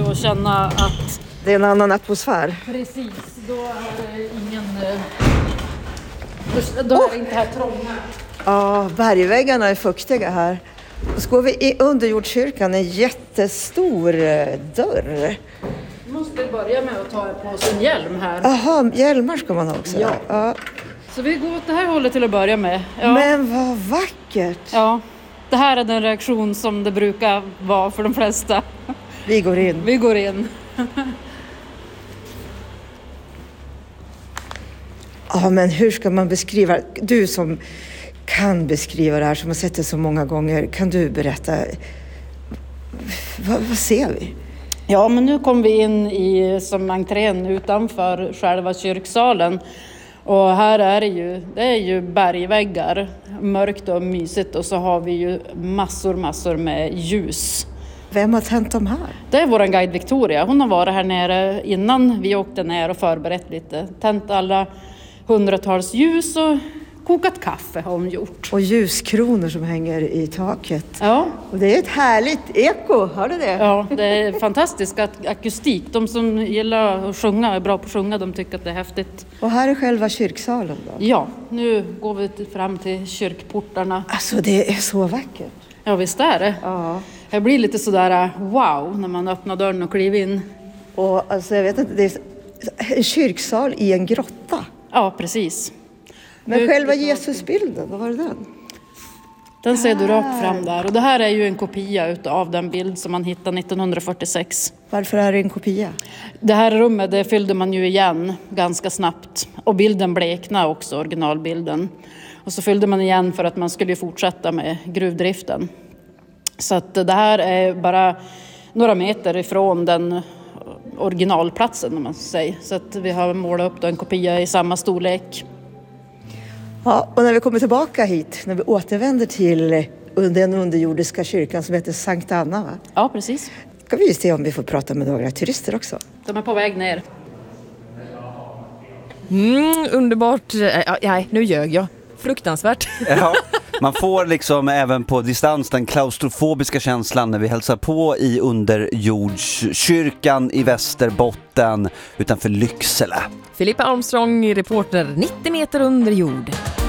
och känna att det är en annan atmosfär. Precis, då är det ingen... Då är det inte här trånga. Ja, bergväggarna är fuktiga här. Och så går vi i underjordskyrkan, en jättestor dörr. Vi måste börja med att ta på sin hjälm här. Jaha, hjälmar ska man ha också. Ja. Så vi går åt det här hållet till att börja med. Ja. Men vad vackert! Ja, det här är den reaktion som det brukar vara för de flesta. Vi går in. Vi går in. Ja, men hur ska man beskriva, du som kan beskriva det här, som har sett det så många gånger, kan du berätta, vad ser vi? Ja, men nu kom vi in i som entrén utanför själva kyrksalen. Och här är det är ju bergväggar, mörkt och mysigt, och så har vi ju massor med ljus. Vem har tänt de här? Det är vår guide Victoria. Hon har varit här nere innan vi åkte ner och förberett lite. Tänt alla hundratals ljus och kokat kaffe har hon gjort. Och ljuskronor som hänger i taket. Ja. Och det är ett härligt eko, hör du det? Ja, det är fantastisk akustik. De som gillar att sjunga, är bra på att sjunga, de tycker att det är häftigt. Och här är själva kyrksalen då? Ja, nu går vi fram till kyrkportarna. Alltså det är så vackert. Ja, visst är det. Ja. Det blir lite sådär wow när man öppnar dörren och kliver in. Och alltså jag vet inte, det är en kyrksal i en grotta. Ja, precis. Men själva Jesusbilden, vad var det den? Den ser du rakt fram där. Och det här är ju en kopia av den bild som man hittade 1946. Varför är det en kopia? Det här rummet, det fyllde man ju igen ganska snabbt. Och bilden bleknade också, originalbilden. Och så fyllde man igen för att man skulle fortsätta med gruvdriften. Så att det här är bara några meter ifrån den originalplatsen, om man säger. Så att vi har målat upp en kopia i samma storlek. Ja, och när vi kommer tillbaka hit, när vi återvänder till den underjordiska kyrkan som heter Sankt Anna, va? Ja, precis. Ska vi se om vi får prata med några turister också. De är på väg ner. Underbart. Nej, nu ljög jag. Fruktansvärt. Ja, man får liksom även på distans den klaustrofobiska känslan när vi hälsar på i underjordskyrkan i Västerbotten utanför Lycksele. Filippa Armstrong, reporter 90 meter under jord.